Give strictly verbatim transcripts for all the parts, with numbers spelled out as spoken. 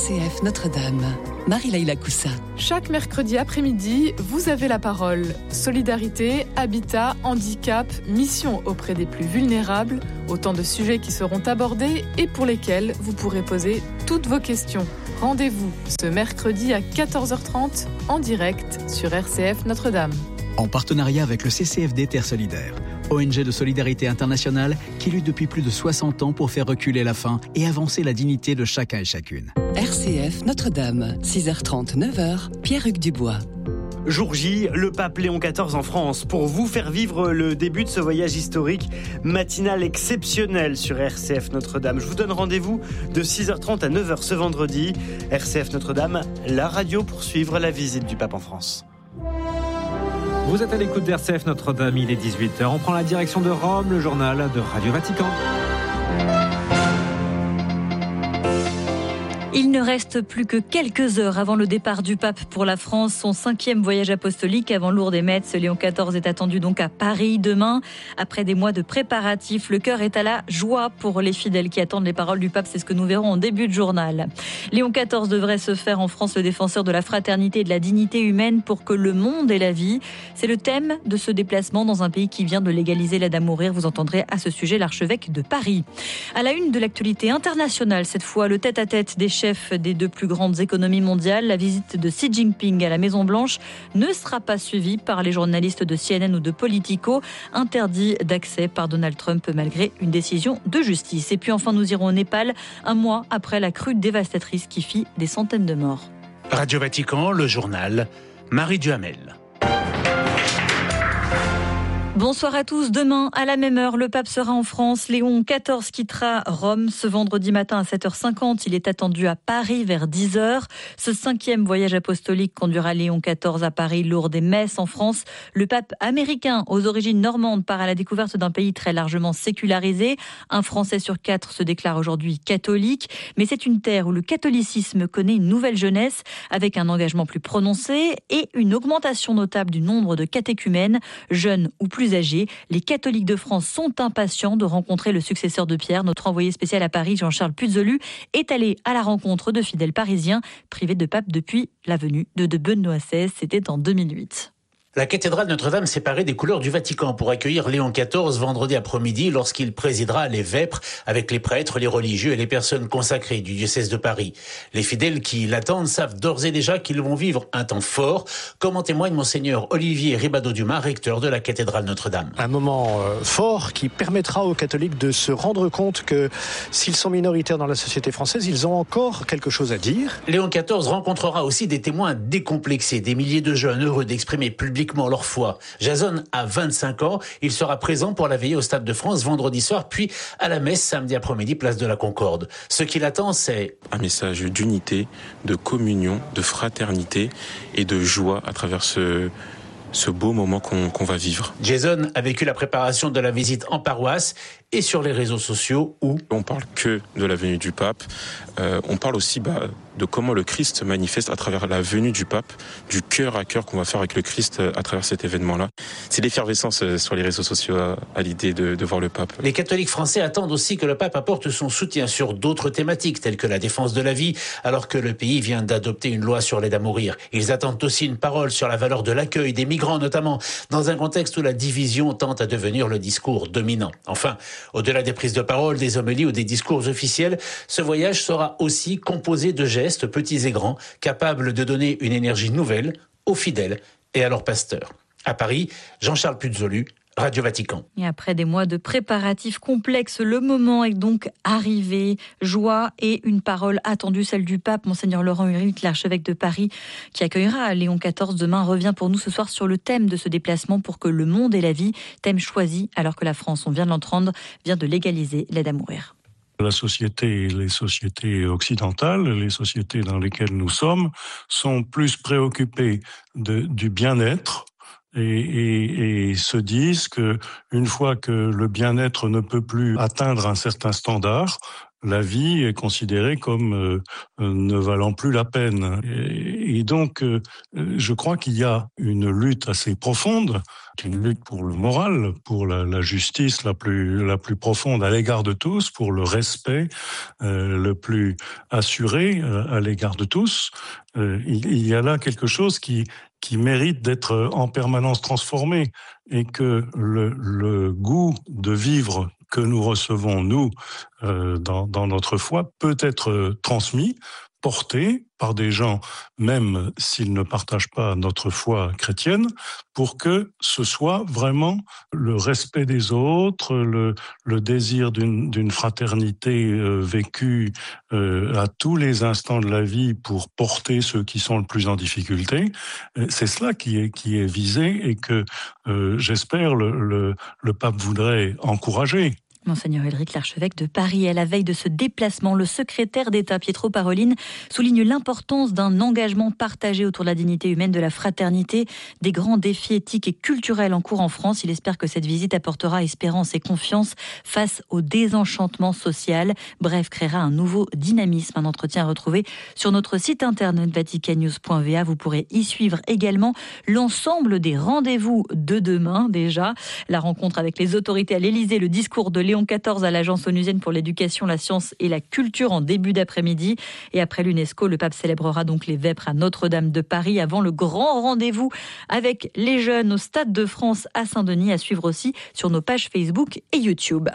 C F Notre-Dame. Marie-Laïla Coussa. Chaque mercredi après-midi, vous avez la parole. Solidarité, habitat, handicap, mission auprès des plus vulnérables, autant de sujets qui seront abordés et pour lesquels vous pourrez poser toutes vos questions. Rendez-vous ce mercredi à quatorze heures trente en direct sur R C F Notre-Dame. En partenariat avec le C C F D Terre Solidaire, O N G de solidarité internationale qui lutte depuis plus de soixante ans pour faire reculer la faim et avancer la dignité de chacun et chacune. R C F Notre-Dame, six heures trente, neuf heures, Pierre-Hugues Dubois. Jour J, le pape Léon quatorze en France, pour vous faire vivre le début de ce voyage historique matinal exceptionnel sur R C F Notre-Dame. Je vous donne rendez-vous de six heures trente à neuf heures ce vendredi. R C F Notre-Dame, la radio pour suivre la visite du pape en France. Vous êtes à l'écoute d'R C F Notre-Dame, il est dix-huit heures. On prend la direction de Rome, le journal de Radio Vatican. Il ne reste plus que quelques heures avant le départ du pape pour la France, son cinquième voyage apostolique avant Lourdes et Metz. Léon quatorze est attendu donc à Paris demain. Après des mois de préparatifs, le cœur est à la joie pour les fidèles qui attendent les paroles du pape. C'est ce que nous verrons en début de journal. Léon quatorze devrait se faire en France le défenseur de la fraternité et de la dignité humaine pour que le monde ait la vie. C'est le thème de ce déplacement dans un pays qui vient de légaliser l'aide à mourir. Vous entendrez à ce sujet l'archevêque de Paris. À la une de l'actualité internationale, cette fois, le tête-à-tête des chefs des deux plus grandes économies mondiales. La visite de Xi Jinping à la Maison-Blanche ne sera pas suivie par les journalistes de C N N ou de Politico, interdit d'accès par Donald Trump malgré une décision de justice. Et puis enfin, nous irons au Népal, un mois après la crue dévastatrice qui fit des centaines de morts. Radio Vatican, le journal, Marie Duhamel. Bonsoir à tous. Demain, à la même heure, le pape sera en France. Léon quatorze quittera Rome ce vendredi matin à sept heures cinquante. Il est attendu à Paris vers dix heures. Ce cinquième voyage apostolique conduira Léon quatorze à Paris, Lourdes et Metz en France. Le pape américain aux origines normandes part à la découverte d'un pays très largement sécularisé. Un Français sur quatre se déclare aujourd'hui catholique. Mais c'est une terre où le catholicisme connaît une nouvelle jeunesse avec un engagement plus prononcé et une augmentation notable du nombre de catéchumènes, jeunes ou plus âgés. Les catholiques de France sont impatients de rencontrer le successeur de Pierre. Notre envoyé spécial à Paris, Jean-Charles Puzolu, est allé à la rencontre de fidèles parisiens privés de pape depuis la venue de, de Benoît seize. C'était en deux mille huit. La cathédrale Notre-Dame s'est parée des couleurs du Vatican pour accueillir Léon quatorze vendredi après-midi lorsqu'il présidera les vêpres avec les prêtres, les religieux et les personnes consacrées du diocèse de Paris. Les fidèles qui l'attendent savent d'ores et déjà qu'ils vont vivre un temps fort, comme en témoigne monseigneur Olivier Ribado-Dumas, recteur de la cathédrale Notre-Dame. Un moment euh, fort qui permettra aux catholiques de se rendre compte que s'ils sont minoritaires dans la société française, ils ont encore quelque chose à dire. Léon quatorze rencontrera aussi des témoins décomplexés, des milliers de jeunes heureux d'exprimer publiquement leur foi. Jason a vingt-cinq ans, il sera présent pour la veillée au Stade de France vendredi soir, puis à la messe samedi après-midi, place de la Concorde. Ce qui l'attend, c'est un message d'unité, de communion, de fraternité et de joie à travers ce ce beau moment qu'on, qu'on va vivre. Jason a vécu la préparation de la visite en paroisse et sur les réseaux sociaux où on parle que de la venue du pape. Euh, on parle aussi bah, de comment le Christ se manifeste à travers la venue du pape, du cœur à cœur qu'on va faire avec le Christ à travers cet événement-là. C'est l'effervescence sur les réseaux sociaux à, à l'idée de, de voir le pape. Les catholiques français attendent aussi que le pape apporte son soutien sur d'autres thématiques telles que la défense de la vie, alors que le pays vient d'adopter une loi sur l'aide à mourir. Ils attendent aussi une parole sur la valeur de l'accueil des migrants, notamment dans un contexte où la division tente à devenir le discours dominant. Enfin, au-delà des prises de parole, des homélies ou des discours officiels, ce voyage sera aussi composé de gestes petits et grands, capables de donner une énergie nouvelle aux fidèles et à leurs pasteurs. À Paris, Jean-Charles Puzolu, Radio Vatican. Et après des mois de préparatifs complexes, le moment est donc arrivé. Joie et une parole attendue, celle du pape. Monseigneur Laurent Hurrit, l'archevêque de Paris, qui accueillera Léon quatorze demain, revient pour nous ce soir sur le thème de ce déplacement pour que le monde ait la vie. Thème choisi alors que la France, on vient de l'entendre, vient de légaliser l'aide à mourir. La société, les sociétés occidentales, les sociétés dans lesquelles nous sommes, sont plus préoccupées de, du bien-être, Et, et, et se disent que une fois que le bien-être ne peut plus atteindre un certain standard, la vie est considérée comme euh, ne valant plus la peine. Et, et donc, euh, je crois qu'il y a une lutte assez profonde, une lutte pour le moral, pour la, la justice la plus, la plus profonde à l'égard de tous, pour le respect euh, le plus assuré euh, à l'égard de tous. Euh, il, il y a là quelque chose qui, qui mérite d'être en permanence transformé, et que le, le goût de vivre que nous recevons, nous, euh, dans, dans notre foi, peut être transmis, porté par des gens, même s'ils ne partagent pas notre foi chrétienne, pour que ce soit vraiment le respect des autres, le, le désir d'une, d'une fraternité euh, vécue euh, à tous les instants de la vie pour porter ceux qui sont le plus en difficulté. C'est cela qui est, qui est visé et que euh, j'espère le, le, le pape voudrait encourager. Monseigneur Ulrich, l'archevêque de Paris, à la veille de ce déplacement, le secrétaire d'État Pietro Parolin souligne l'importance d'un engagement partagé autour de la dignité humaine, de la fraternité, des grands défis éthiques et culturels en cours en France. Il espère que cette visite apportera espérance et confiance face au désenchantement social. Bref, créera un nouveau dynamisme. Un entretien à retrouver sur notre site internet vatican news point v a. Vous pourrez y suivre également l'ensemble des rendez-vous de demain déjà. La rencontre avec les autorités à l'Élysée, le discours de Léon quatorze à l'Agence onusienne pour l'éducation, la science et la culture en début d'après-midi. Et après l'UNESCO, le pape célébrera donc les Vêpres à Notre-Dame de Paris avant le grand rendez-vous avec les jeunes au Stade de France à Saint-Denis, à suivre aussi sur nos pages Facebook et YouTube.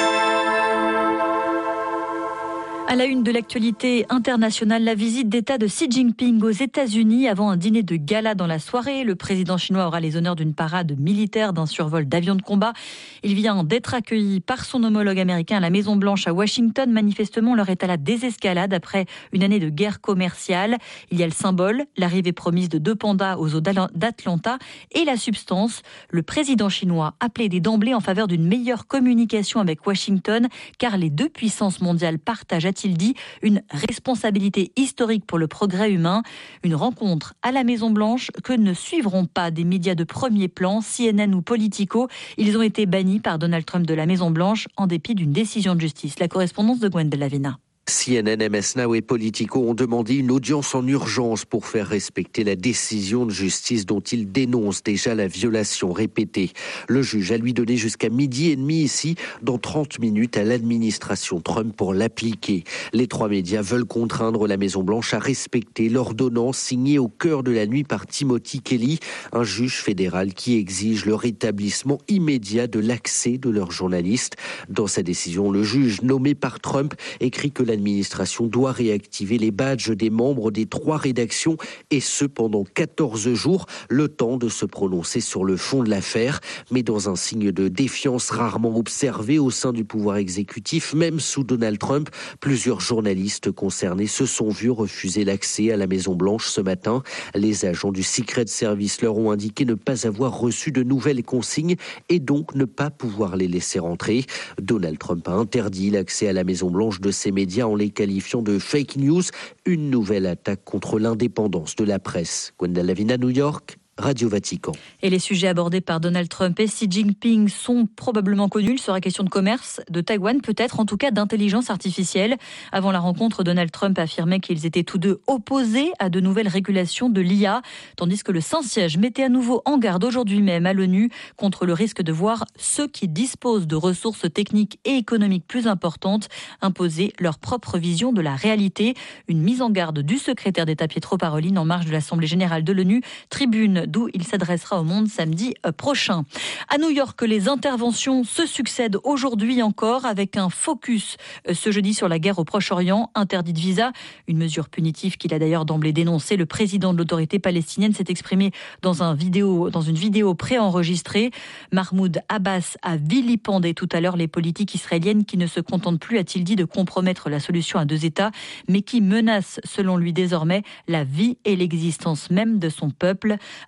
À la une de l'actualité internationale, la visite d'État de Xi Jinping aux États-Unis avant un dîner de gala dans la soirée. Le président chinois aura les honneurs d'une parade militaire, d'un survol d'avions de combat. Il vient d'être accueilli par son homologue américain à la Maison-Blanche à Washington. Manifestement, l'heure est à la désescalade après une année de guerre commerciale. Il y a le symbole, l'arrivée promise de deux pandas aux eaux d'Atlanta, et la substance. Le président chinois a plaidé d'emblée en faveur d'une meilleure communication avec Washington, car les deux puissances mondiales partagent, a-t-il dit, une responsabilité historique pour le progrès humain. Une rencontre à la Maison-Blanche que ne suivront pas des médias de premier plan, C N N ou Politico. Ils ont été bannis par Donald Trump de la Maison-Blanche en dépit d'une décision de justice. La correspondance de Gwen de Lavina. C N N, M S Now et Politico ont demandé une audience en urgence pour faire respecter la décision de justice dont ils dénoncent déjà la violation répétée. Le juge a lui donné jusqu'à midi et demi ici, dans trente minutes, à l'administration Trump pour l'appliquer. Les trois médias veulent contraindre la Maison-Blanche à respecter l'ordonnance signée au cœur de la nuit par Timothy Kelly, un juge fédéral qui exige le rétablissement immédiat de l'accès de leurs journalistes. Dans sa décision, le juge nommé par Trump écrit que la L'administration doit réactiver les badges des membres des trois rédactions, et ce pendant quatorze jours, le temps de se prononcer sur le fond de l'affaire. Mais dans un signe de défiance rarement observé au sein du pouvoir exécutif, même sous Donald Trump, plusieurs journalistes concernés se sont vus refuser l'accès à la Maison-Blanche ce matin. Les agents du Secret Service leur ont indiqué ne pas avoir reçu de nouvelles consignes et donc ne pas pouvoir les laisser rentrer. Donald Trump a interdit l'accès à la Maison-Blanche de ses médias en les qualifiant de fake news, une nouvelle attaque contre l'indépendance de la presse. Gwenda Lavina, New York, Radio Vatican. Et les sujets abordés par Donald Trump et Xi Jinping sont probablement connus. Il sera question de commerce, de Taïwan, peut-être en tout cas d'intelligence artificielle. Avant la rencontre, Donald Trump affirmait qu'ils étaient tous deux opposés à de nouvelles régulations de l'I A, tandis que le Saint-Siège mettait à nouveau en garde aujourd'hui même à l'ONU contre le risque de voir ceux qui disposent de ressources techniques et économiques plus importantes imposer leur propre vision de la réalité. Une mise en garde du secrétaire d'État Pietro Parolin en marge de l'Assemblée générale de l'ONU, tribune d'où il s'adressera au monde samedi prochain. À New York, les interventions se succèdent aujourd'hui encore avec un focus ce jeudi sur la guerre au Proche-Orient, interdit de visa, une mesure punitive qu'il a d'ailleurs d'emblée dénoncée. Le président de l'autorité palestinienne s'est exprimé dans, un vidéo, dans une vidéo préenregistrée. Mahmoud Abbas a vilipendé tout à l'heure les politiques israéliennes qui ne se contentent plus, a-t-il dit, de compromettre la solution à deux États, mais qui menacent, selon lui désormais, la vie et l'existence même de son peuple.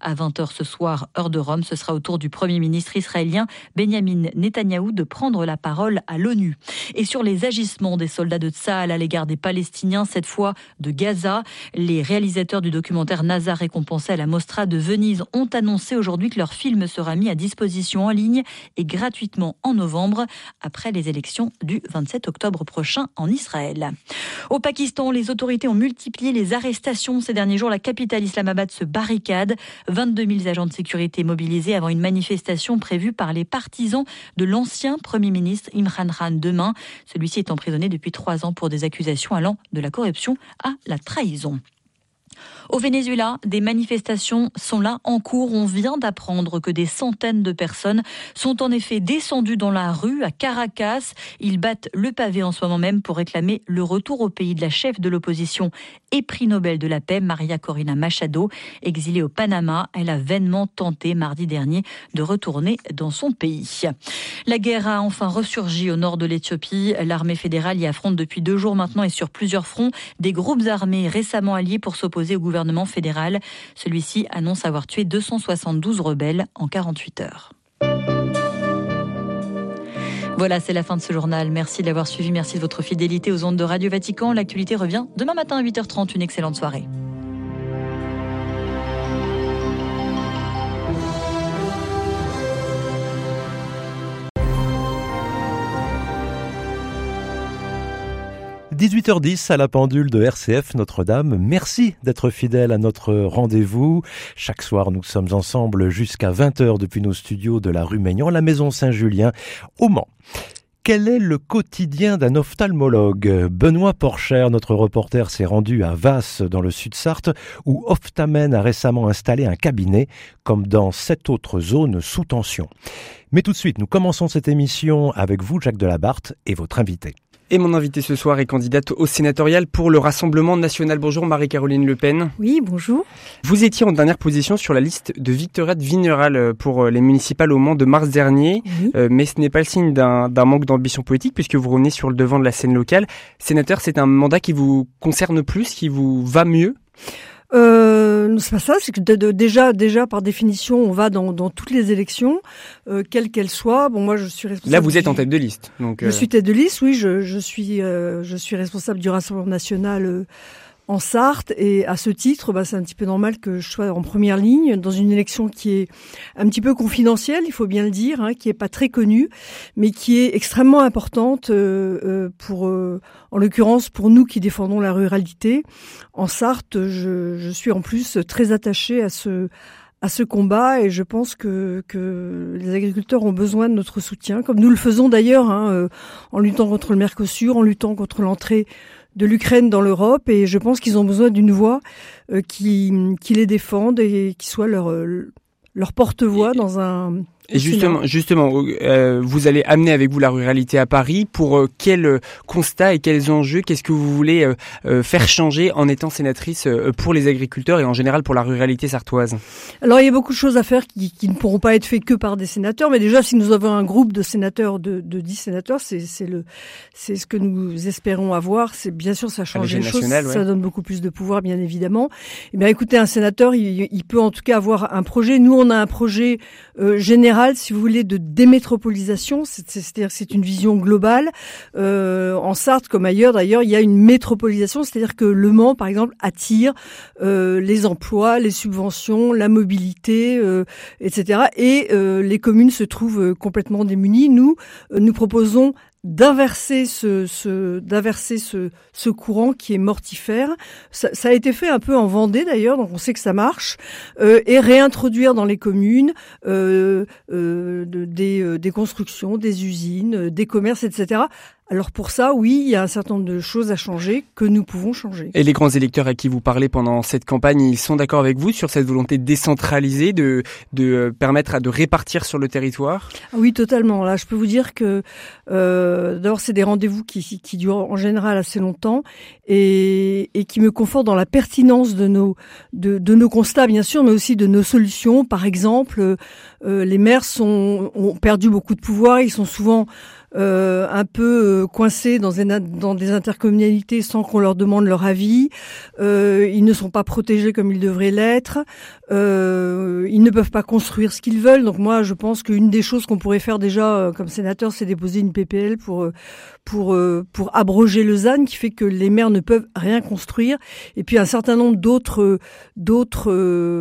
À vingt heures ce soir, heure de Rome, ce sera au tour du Premier ministre israélien Benjamin Netanyahou de prendre la parole à l'ONU. Et sur les agissements des soldats de Tsahal à l'égard des Palestiniens, cette fois de Gaza, les réalisateurs du documentaire NASA récompensé à la Mostra de Venise ont annoncé aujourd'hui que leur film sera mis à disposition en ligne et gratuitement en novembre, après les élections du vingt-sept octobre prochain en Israël. Au Pakistan, les autorités ont multiplié les arrestations ces derniers jours. La capitale Islamabad se barricade. vingt-deux mille agents de sécurité mobilisés avant une manifestation prévue par les partisans de l'ancien Premier ministre Imran Khan demain. Celui-ci est emprisonné depuis trois ans pour des accusations allant de la corruption à la trahison. Au Venezuela, des manifestations sont là en cours. On vient d'apprendre que des centaines de personnes sont en effet descendues dans la rue à Caracas. Ils battent le pavé en ce moment même pour réclamer le retour au pays de la chef de l'opposition et prix Nobel de la paix, Maria Corina Machado. Exilée au Panama, elle a vainement tenté mardi dernier de retourner dans son pays. La guerre a enfin ressurgi au nord de l'Éthiopie. L'armée fédérale y affronte depuis deux jours maintenant et sur plusieurs fronts des groupes armés récemment alliés pour s'opposer au gouvernement fédéral. Celui-ci annonce avoir tué deux cent soixante-douze rebelles en quarante-huit heures. Voilà, c'est la fin de ce journal. Merci de l'avoir suivi. Merci de votre fidélité aux ondes de Radio Vatican. L'actualité revient demain matin à huit heures trente. Une excellente soirée. dix-huit heures dix à la pendule de R C F Notre-Dame. Merci d'être fidèle à notre rendez-vous. Chaque soir, nous sommes ensemble jusqu'à vingt heures depuis nos studios de la rue Maignan, la maison Saint-Julien, au Mans. Quel est le quotidien d'un ophtalmologue ? Benoît Porcher, notre reporter, s'est rendu à Vasse, dans le Sud-Sarthe, où Ophthamen a récemment installé un cabinet, comme dans sept autres zones sous tension. Mais tout de suite, nous commençons cette émission avec vous, Jacques Delabarthe, et votre invité. Et mon invité ce soir est candidate au sénatorial pour le Rassemblement national. Bonjour Marie-Caroline Le Pen. Oui, bonjour. Vous étiez en dernière position sur la liste de Victoria de Vigneral pour les municipales au Mans de mars dernier. Oui. Euh, mais ce n'est pas le signe d'un, d'un manque d'ambition politique puisque vous revenez sur le devant de la scène locale. Sénateur, c'est un mandat qui vous concerne plus, qui vous va mieux ? Euh, c'est pas ça, c'est que de, de, déjà, déjà par définition, on va dans, dans toutes les élections, euh, quelles qu'elles soient. Bon, moi, je suis responsable. Là, vous êtes en tête de liste, donc. Euh... Je suis tête de liste, oui. Je, je suis, euh, je suis responsable du Rassemblement national. Euh, en Sarthe, et à ce titre, bah, c'est un petit peu normal que je sois en première ligne dans une élection qui est un petit peu confidentielle, il faut bien le dire, hein, qui est pas très connue, mais qui est extrêmement importante euh, euh, pour, euh, en l'occurrence, pour nous qui défendons la ruralité. En Sarthe, je, je suis en plus très attachée à ce à ce combat, et je pense que, que les agriculteurs ont besoin de notre soutien, comme nous le faisons d'ailleurs, hein, euh, en luttant contre le Mercosur, en luttant contre l'entrée de l'Ukraine dans l'Europe, et je pense qu'ils ont besoin d'une voix euh, qui, qui les défende et qui soit leur, leur porte-voix dans un... Et justement, justement, euh, vous allez amener avec vous la ruralité à Paris. Pour euh, quels constats et quels enjeux, qu'est-ce que vous voulez euh, euh, faire changer en étant sénatrice euh, pour les agriculteurs et en général pour la ruralité sartoise ? Alors, il y a beaucoup de choses à faire qui, qui ne pourront pas être faites que par des sénateurs. Mais déjà, si nous avons un groupe de sénateurs, de, de dix sénateurs, c'est, c'est, le, c'est ce que nous espérons avoir. C'est bien sûr, ça change les choses, ouais. Ça donne beaucoup plus de pouvoir, bien évidemment. Eh bien, écoutez, un sénateur, il, il peut en tout cas avoir un projet. Nous, on a un projet euh, général, si vous voulez, de démétropolisation, c'est, c'est-à-dire que c'est une vision globale. Euh, en Sarthe, comme ailleurs d'ailleurs, il y a une métropolisation, c'est-à-dire que Le Mans, par exemple, attire euh, les emplois, les subventions, la mobilité, euh, et cetera. Et euh, les communes se trouvent complètement démunies. Nous, euh, nous proposons d'inverser ce, ce d'inverser ce, ce courant qui est mortifère. Ça, ça a été fait un peu en Vendée d'ailleurs, donc on sait que ça marche, euh, et réintroduire dans les communes euh, euh, de, des, euh, des constructions, des usines, euh, des commerces, et cetera. Alors pour ça, oui, il y a un certain nombre de choses à changer que nous pouvons changer. Et les grands électeurs à qui vous parlez pendant cette campagne, ils sont d'accord avec vous sur cette volonté décentralisée de de permettre à de répartir sur le territoire ? Oui, totalement. Là, je peux vous dire que euh, d'abord c'est des rendez-vous qui qui durent en général assez longtemps et et qui me confortent dans la pertinence de nos de de nos constats, bien sûr, mais aussi de nos solutions. Par exemple, euh, les maires sont ont perdu beaucoup de pouvoir, ils sont souvent euh, un peu coincés dans des, dans des intercommunalités sans qu'on leur demande leur avis. Euh, ils ne sont pas protégés comme ils devraient l'être. Euh, ils ne peuvent pas construire ce qu'ils veulent. Donc moi, je pense qu'une des choses qu'on pourrait faire déjà comme sénateur, c'est déposer une P P L pour pour pour abroger le Z A N, qui fait que les maires ne peuvent rien construire. Et puis un certain nombre d'autres d'autres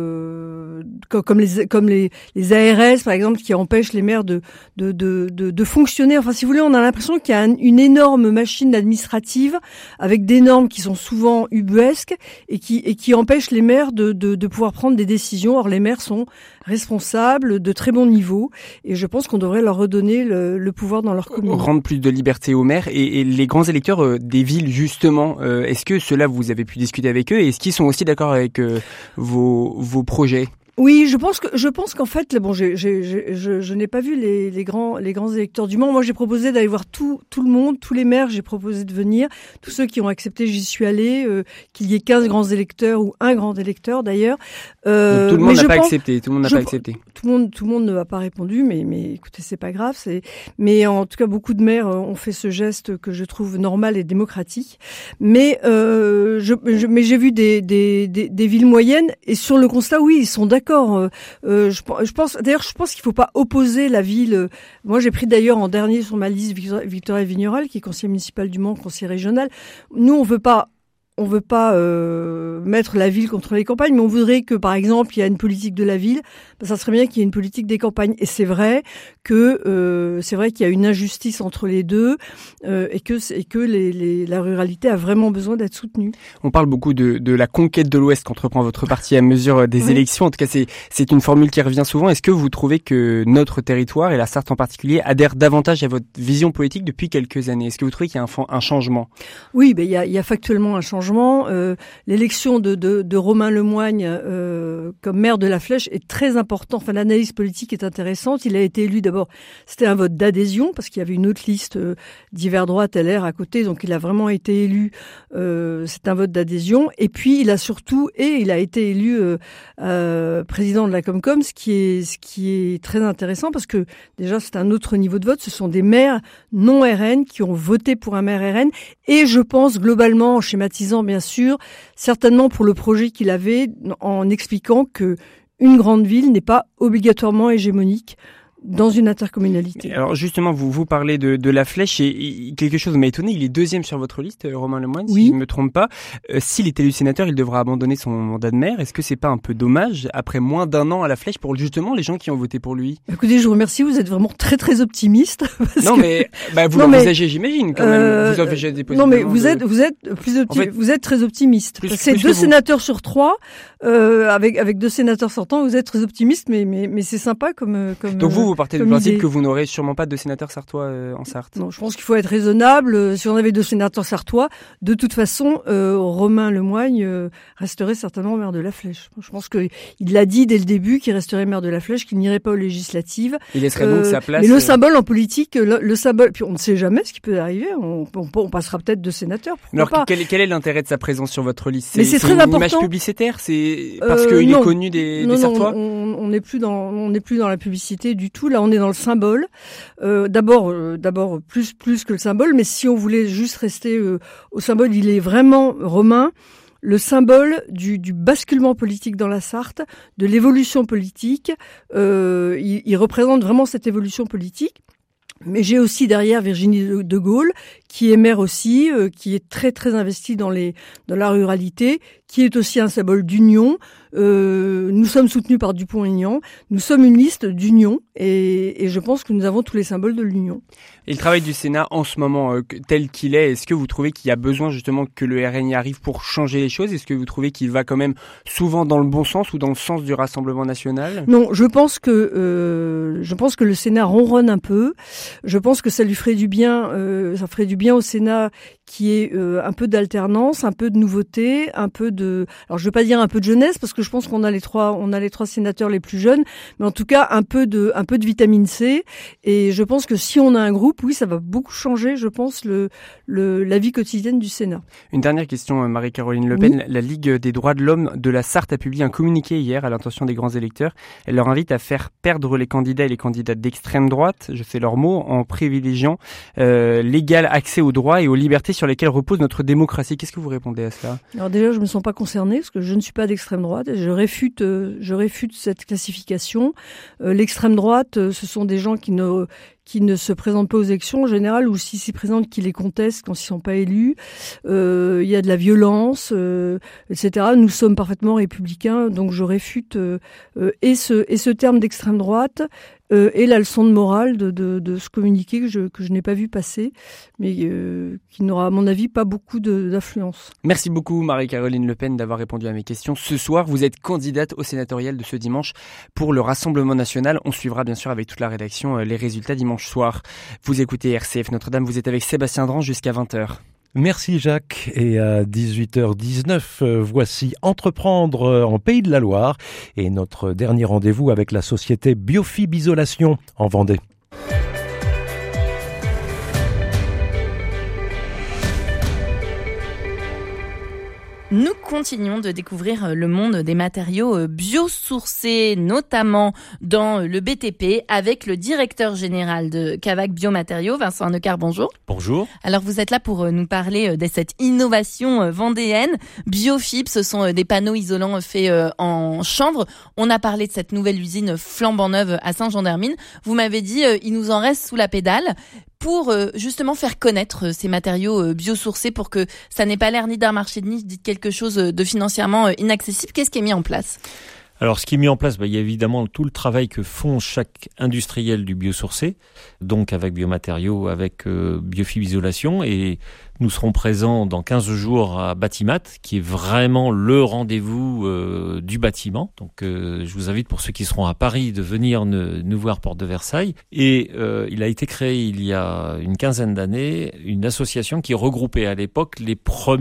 euh, comme les comme les les A R S par exemple, qui empêchent les maires de de de de, de fonctionner. Enfin, si vous voulez, on a l'impression qu'il y a un, une énorme machine administrative avec des normes qui sont souvent ubuesques et qui et qui empêchent les maires de de de pouvoir prendre des décisions. Or, les maires sont responsables de très bon niveau et je pense qu'on devrait leur redonner le, le pouvoir dans leur commune. Rendre plus de liberté aux maires et, et les grands électeurs euh, des villes justement. Euh, est-ce que ceux-là, vous avez pu discuter avec eux et est-ce qu'ils sont aussi d'accord avec euh, vos vos projets? Oui, je pense que je pense qu'en fait, bon, j'ai, j'ai, j'ai, je, je n'ai pas vu les, les grands les grands électeurs du Mans. Moi, j'ai proposé d'aller voir tout tout le monde, tous les maires. J'ai proposé de venir. Tous ceux qui ont accepté, j'y suis allée. Euh, qu'il y ait quinze grands électeurs ou un grand électeur d'ailleurs. Euh, Donc, tout le monde n'a pas pense, accepté. Tout le monde n'a je, pas accepté. Tout le monde tout le monde ne m'a pas répondu. Mais mais écoutez, c'est pas grave. C'est mais en tout cas, beaucoup de maires ont fait ce geste que je trouve normal et démocratique. Mais euh, je, je mais j'ai vu des des, des des villes moyennes et sur le constat, oui, ils sont d'accord. Euh, euh, je, je pense, d'ailleurs, je pense qu'il faut pas opposer la ville. Euh, moi, j'ai pris d'ailleurs en dernier sur ma liste Victoria, Victoria Vigneral, qui est conseiller municipal du Mans, conseiller régional. Nous, on veut pas. On veut pas euh, mettre la ville contre les campagnes, mais on voudrait que, par exemple, il y a une politique de la ville. Ben, ça serait bien qu'il y ait une politique des campagnes. Et c'est vrai que euh, c'est vrai qu'il y a une injustice entre les deux euh, et que et que les, les, la ruralité a vraiment besoin d'être soutenue. On parle beaucoup de, de la conquête de l'Ouest qu'entreprend votre parti à mesure des oui. élections. En tout cas, c'est c'est une formule qui revient souvent. Est-ce que vous trouvez que notre territoire et la Sarthe en particulier adhèrent davantage à votre vision politique depuis quelques années? Est-ce que vous trouvez qu'il y a un, un changement? Oui, ben il y a, il y a factuellement un changement. Euh, l'élection de, de, de Romain Lemoigne euh, comme maire de La Flèche est très importante. Enfin, l'analyse politique est intéressante. Il a été élu d'abord, c'était un vote d'adhésion parce qu'il y avait une autre liste euh, d'hiver droite L R à côté, donc il a vraiment été élu. Euh, c'est un vote d'adhésion. Et puis il a surtout et il a été élu euh, euh, président de la Comcom, ce qui est ce qui est très intéressant parce que déjà c'est un autre niveau de vote. Ce sont des maires non R N qui ont voté pour un maire R N et je pense globalement en schématisant bien sûr, certainement pour le projet qu'il avait en expliquant que une grande ville n'est pas obligatoirement hégémonique dans une intercommunalité. Alors justement, vous vous parlez de, de La Flèche et, et quelque chose m'a étonné, il est deuxième sur votre liste, Romain Lemoigne, oui. si je ne me trompe pas. Euh, s'il est élu sénateur, il devra abandonner son mandat de maire. Est-ce que c'est pas un peu dommage, après moins d'un an à La Flèche, pour justement les gens qui ont voté pour lui? Écoutez, je vous remercie, vous êtes vraiment très très optimiste. Non que... mais bah, vous l'envisagez, j'imagine quand même. Euh... Vous envisagez des Non mais vous de... êtes vous êtes plus optimiste. En fait, vous êtes très optimiste. Plus, c'est plus deux sénateurs sur trois, euh, avec avec deux sénateurs sortants, vous êtes très optimiste, mais mais mais c'est sympa comme comme. Donc vous vous partez du principe que vous n'aurez sûrement pas de sénateurs sartois euh, en Sarthe. Non, je pense qu'il faut être raisonnable. Si on avait deux sénateurs sartois, de toute façon, euh, Romain Lemoigne euh, resterait certainement maire de La Flèche. Je pense que il l'a dit dès le début qu'il resterait maire de La Flèche, qu'il n'irait pas aux législatives. Il laisserait euh, donc sa place. Mais le euh... symbole en politique, le, le symbole, puis on ne sait jamais ce qui peut arriver. On, on, on passera peut-être de sénateur. Alors pas. Quel, quel est l'intérêt de sa présence sur votre liste? Mais c'est, c'est très une important. Image publicitaire, c'est parce euh, qu'il est connu des, non, des non, Sartois. On n'est plus dans, on n'est plus dans la publicité du tout. Là, on est dans le symbole. Euh, d'abord, euh, d'abord plus plus que le symbole, mais si on voulait juste rester euh, au symbole, il est vraiment Romain. Le symbole du, du basculement politique dans la Sarthe, de l'évolution politique. Euh, il, il représente vraiment cette évolution politique. Mais j'ai aussi derrière Virginie de Gaulle, qui est maire aussi, euh, qui est très très investie dans les dans la ruralité, qui est aussi un symbole d'union. Euh, nous sommes soutenus par Dupont-Aignan. Nous sommes une liste d'union et, et je pense que nous avons tous les symboles de l'union. Et le travail du Sénat en ce moment, euh, tel qu'il est, est-ce que vous trouvez qu'il y a besoin justement que le R N y arrive pour changer les choses? Est-ce que vous trouvez qu'il va quand même souvent dans le bon sens ou dans le sens du Rassemblement national? Non, je pense que euh, je pense que le Sénat ronronne un peu. Je pense que ça lui ferait du bien, euh, ça ferait du bien au Sénat qui est euh, un peu d'alternance, un peu de nouveauté, un peu de, alors je veux pas dire un peu de jeunesse parce que que je pense qu'on a les trois, on a les trois sénateurs les plus jeunes, mais en tout cas un peu de, un peu de vitamine C. Et je pense que si on a un groupe, oui, ça va beaucoup changer, je pense, le, le, la vie quotidienne du Sénat. Une dernière question, Marie-Caroline Le Pen. Oui. La Ligue des droits de l'homme de la Sarthe a publié un communiqué hier à l'intention des grands électeurs. Elle leur invite à faire perdre les candidats et les candidates d'extrême droite, je fais leurs mots, en privilégiant euh, l'égal accès aux droits et aux libertés sur lesquelles repose notre démocratie. Qu'est-ce que vous répondez à cela ? Alors déjà, je me sens pas concernée parce que je ne suis pas d'extrême droite. Et je réfute, euh, je réfute cette classification. Euh, l'extrême droite, euh, ce sont des gens qui ne qui ne se présentent pas aux élections en général, ou s'ils s'y présentent, qui les contestent quand ils sont pas élus. Euh, il y a de la violence, euh, et cetera. Nous sommes parfaitement républicains, donc je réfute euh, euh, et ce et ce terme d'extrême droite euh, et la leçon de morale de de, de ce communiqué que je que je n'ai pas vu passer, mais euh, qui n'aura à mon avis pas beaucoup de, d'influence. Merci beaucoup Marie-Caroline Le Pen d'avoir répondu à mes questions. Ce soir, vous êtes candidate au sénatorial de ce dimanche pour le Rassemblement national. On suivra bien sûr avec toute la rédaction les résultats dimanche soir. Vous écoutez R C F Notre-Dame, vous êtes avec Sébastien Dran jusqu'à vingt heures. Merci Jacques. Et à dix-huit heures dix-neuf, voici Entreprendre en Pays de la Loire et notre dernier rendez-vous avec la société Biofib Isolation en Vendée. Nous continuons de découvrir le monde des matériaux biosourcés, notamment dans le B T P, avec le directeur général de Cavac Biomatériaux, Vincent Hannequart, bonjour. Bonjour. Alors vous êtes là pour nous parler de cette innovation vendéenne. Biofib, ce sont des panneaux isolants faits en chanvre. On a parlé de cette nouvelle usine flambant neuve à Saint-Jean-d'Hermine. Vous m'avez dit, il nous en reste sous la pédale. Pour euh, justement faire connaître euh, ces matériaux euh, biosourcés, pour que ça n'ait pas l'air ni d'un marché de niche, ni de quelque chose de financièrement euh, inaccessible, qu'est-ce qui est mis en place ? Alors, ce qui est mis en place, bah, il y a évidemment tout le travail que font chaque industriel du biosourcé, donc avec Biomatériaux, avec euh, Biofib Isolation, et nous serons présents dans quinze jours à Batimat, qui est vraiment le rendez-vous euh, du bâtiment. Donc, euh, je vous invite, pour ceux qui seront à Paris, de venir ne, nous voir porte de Versailles. Et euh, il a été créé il y a une quinzaine d'années une association qui regroupait à l'époque les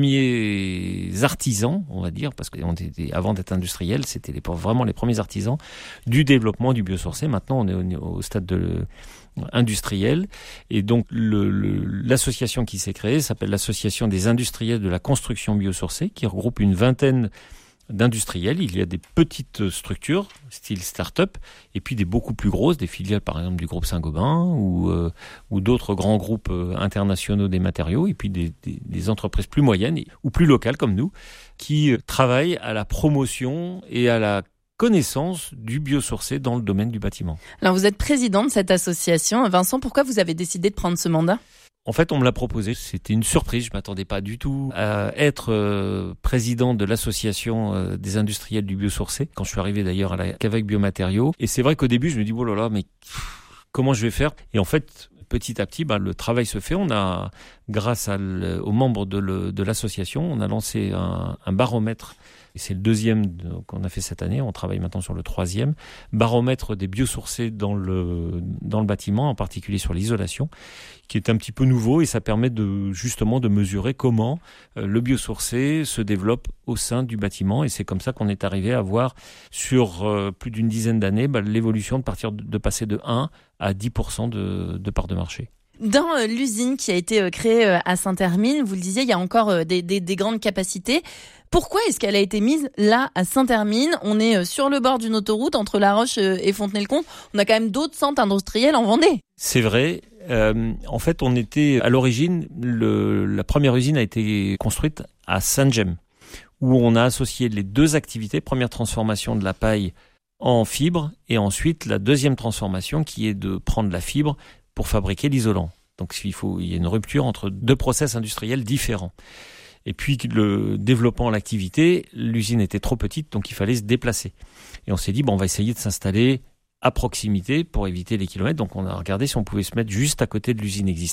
premiers artisans, on va dire, parce qu'avant d'être industriel, c'était les, vraiment les premiers artisans du développement du biosourcé. Maintenant, on est au, au stade de... Le, industriel, et donc le, le, l'association qui s'est créée s'appelle l'association des industriels de la construction biosourcée, qui regroupe une vingtaine d'industriels. Il y a des petites structures style start-up et puis des beaucoup plus grosses, des filiales par exemple du groupe Saint-Gobain ou, euh, ou d'autres grands groupes euh, internationaux des matériaux, et puis des, des, des entreprises plus moyennes ou plus locales comme nous qui euh, travaillent à la promotion et à la connaissance du biosourcé dans le domaine du bâtiment. Alors vous êtes président de cette association. Vincent, pourquoi vous avez décidé de prendre ce mandat ? En fait, on me l'a proposé. C'était une surprise. Je m'attendais pas du tout à être euh, président de l'association euh, des industriels du biosourcé. Quand je suis arrivé d'ailleurs à la Cavac Biomatériaux. Et c'est vrai qu'au début, je me dis, oh là là, mais pff, comment je vais faire ? Et en fait, petit à petit, bah, le travail se fait. On a, grâce à le, aux membres de, le, de l'association, on a lancé un, un baromètre. Et c'est le deuxième qu'on a fait cette année. On travaille maintenant sur le troisième. Baromètre des biosourcés dans le, dans le bâtiment, en particulier sur l'isolation, qui est un petit peu nouveau, et ça permet de, justement de mesurer comment euh, le biosourcé se développe au sein du bâtiment. Et c'est comme ça qu'on est arrivé à voir sur euh, plus d'une dizaine d'années bah, l'évolution de partir de, de passer de un à dix pour cent de, de part de marché. Dans euh, l'usine qui a été euh, créée euh, à Saint-Hermine, vous le disiez, il y a encore euh, des, des, des grandes capacités. Pourquoi est-ce qu'elle a été mise là, à Saint-Hermine ? On est euh, sur le bord d'une autoroute entre La Roche euh, et Fontenay-le-Comte. On a quand même d'autres centres industriels en Vendée. C'est vrai. Euh, en fait, on était à l'origine, le, la première usine a été construite à Saint-Gemme, où on a associé les deux activités. Première transformation de la paille en fibre, et ensuite la deuxième transformation qui est de prendre la fibre pour fabriquer l'isolant. Donc il faut, il y a une rupture entre deux process industriels différents. Et puis le développant l'activité, l'usine était trop petite, donc il fallait se déplacer. Et on s'est dit, bon, on va essayer de s'installer à proximité pour éviter les kilomètres. Donc on a regardé si on pouvait se mettre juste à côté de l'usine existante.